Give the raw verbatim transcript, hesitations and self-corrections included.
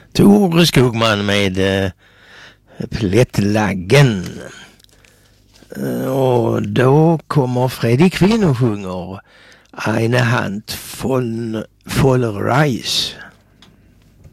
Tore Skogman med eh, Plättlaggen. Eh, och då kommer Fredrik Quinn och sjunger Eine Hand voll, voll Reis.